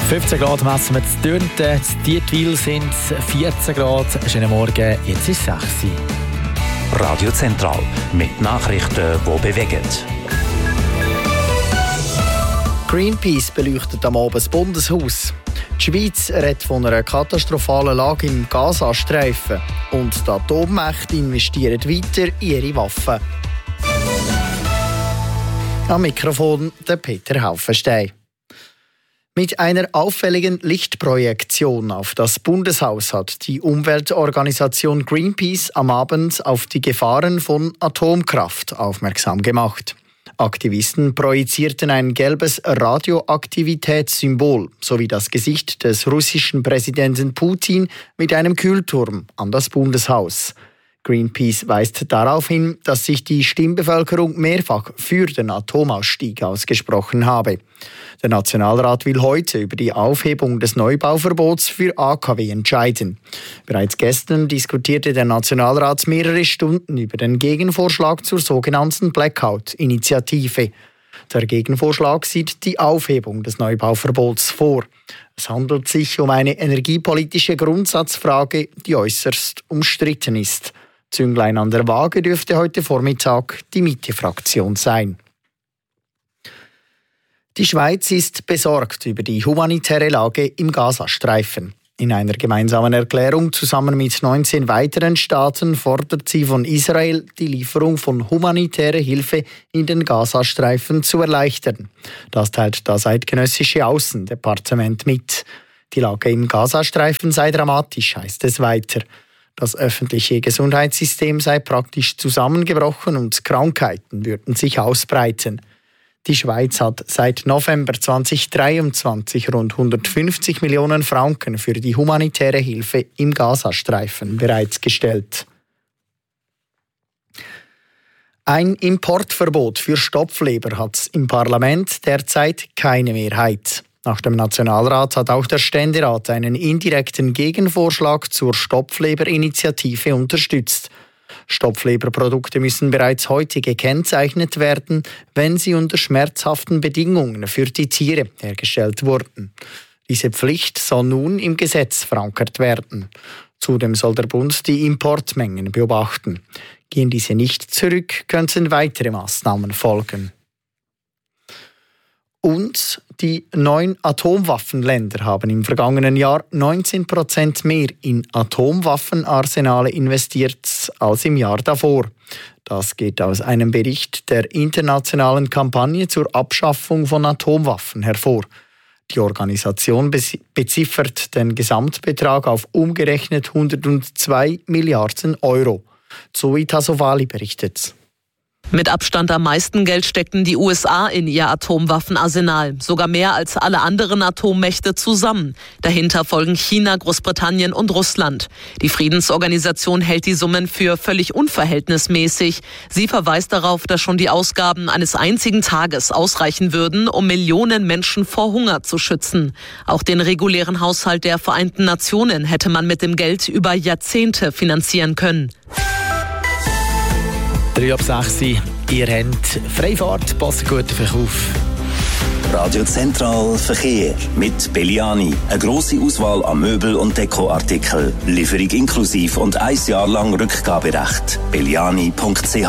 15 Grad messen wir zu Dürnten, in Dietwil sind es 14 Grad. Schönen Morgen, jetzt ist es 6 Uhr. Radio Zentral mit Nachrichten, die bewegen. Greenpeace beleuchtet am Abend das Bundeshaus. Die Schweiz redet von einer katastrophalen Lage im Gazastreifen. Und die Atommächte investieren weiter in ihre Waffen. Am Mikrofon der Peter Haufenstein. Mit einer auffälligen Lichtprojektion auf das Bundeshaus hat die Umweltorganisation Greenpeace am Abend auf die Gefahren von Atomkraft aufmerksam gemacht. Aktivisten projizierten ein gelbes Radioaktivitätssymbol sowie das Gesicht des russischen Präsidenten Putin mit einem Kühlturm an das Bundeshaus. Greenpeace weist darauf hin, dass sich die Stimmbevölkerung mehrfach für den Atomausstieg ausgesprochen habe. Der Nationalrat will heute über die Aufhebung des Neubauverbots für AKW entscheiden. Bereits gestern diskutierte der Nationalrat mehrere Stunden über den Gegenvorschlag zur sogenannten Blackout-Initiative. Der Gegenvorschlag sieht die Aufhebung des Neubauverbots vor. Es handelt sich um eine energiepolitische Grundsatzfrage, die äußerst umstritten ist. Zünglein an der Waage dürfte heute Vormittag die Mitte-Fraktion sein. Die Schweiz ist besorgt über die humanitäre Lage im Gazastreifen. In einer gemeinsamen Erklärung zusammen mit 19 weiteren Staaten fordert sie von Israel, die Lieferung von humanitärer Hilfe in den Gazastreifen zu erleichtern. Das teilt das eidgenössische Außendepartement mit. Die Lage im Gazastreifen sei dramatisch, heißt es weiter. Das öffentliche Gesundheitssystem sei praktisch zusammengebrochen und Krankheiten würden sich ausbreiten. Die Schweiz hat seit November 2023 rund 150 Millionen Franken für die humanitäre Hilfe im Gazastreifen bereitgestellt. Ein Importverbot für Stopfleber hat im Parlament derzeit keine Mehrheit. Nach dem Nationalrat hat auch der Ständerat einen indirekten Gegenvorschlag zur Stopfleberinitiative unterstützt. Stopfleberprodukte müssen bereits heute gekennzeichnet werden, wenn sie unter schmerzhaften Bedingungen für die Tiere hergestellt wurden. Diese Pflicht soll nun im Gesetz verankert werden. Zudem soll der Bund die Importmengen beobachten. Gehen diese nicht zurück, könnten weitere Maßnahmen folgen. Und die 9 Atomwaffenländer haben im vergangenen Jahr 19% mehr in Atomwaffenarsenale investiert als im Jahr davor. Das geht aus einem Bericht der internationalen Kampagne zur Abschaffung von Atomwaffen hervor. Die Organisation beziffert den Gesamtbetrag auf umgerechnet 102 Milliarden Euro. Zoe Tassovali berichtet. Mit Abstand am meisten Geld steckten die USA in ihr Atomwaffenarsenal, sogar mehr als alle anderen Atommächte zusammen. Dahinter folgen China, Großbritannien und Russland. Die Friedensorganisation hält die Summen für völlig unverhältnismäßig. Sie verweist darauf, dass schon die Ausgaben eines einzigen Tages ausreichen würden, um Millionen Menschen vor Hunger zu schützen. Auch den regulären Haushalt der Vereinten Nationen hätte man mit dem Geld über Jahrzehnte finanzieren können. 3 ab 6 Uhr. Ihr habt Freifahrt, passt gut auf euch auf. Radio Zentral Verkehr mit Belliani. Eine grosse Auswahl an Möbel- und Dekoartikeln. Lieferung inklusiv und 1 Jahr lang Rückgaberecht. belliani.ch.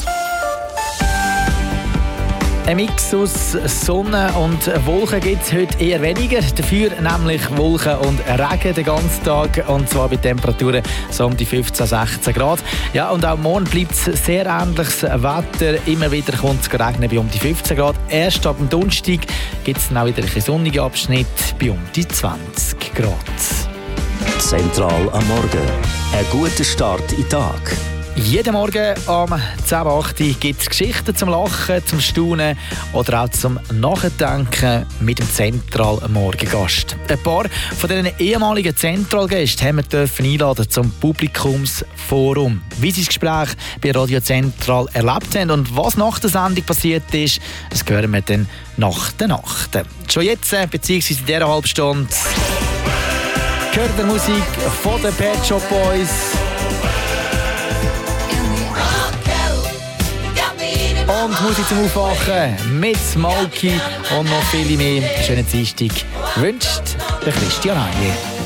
Ein Mix aus Sonne und Wolken gibt es heute eher weniger. Dafür nämlich Wolken und Regen den ganzen Tag. Und zwar bei Temperaturen so um die 15, 16 Grad. Ja, und auch morgen bleibt es sehr ähnliches Wetter. Immer wieder kommt es regnen bei um die 15 Grad. Erst ab dem Donnerstag gibt es dann auch wieder ein sonnigen Abschnitt bei um die 20 Grad. Zentral am Morgen. Ein guter Start in den Tag. Jeden Morgen am 10.08 gibt es Geschichten zum Lachen, zum Staunen oder auch zum Nachdenken mit dem Zentral-Morgengast. Ein paar von diesen ehemaligen Zentral-Gästen haben wir einladen zum Publikumsforum. Wie sie das Gespräch bei Radio Zentral erlebt haben und was nach der Sendung passiert ist, das hören wir dann nach der Nacht. Schon jetzt, beziehungsweise in dieser halben Stunde, gehört die Musik von den Pet Shop Boys. Und Musik zum Aufwachen mit Smokey und noch viele mehr. Schönen Dienstag wünscht der Christian Heilier.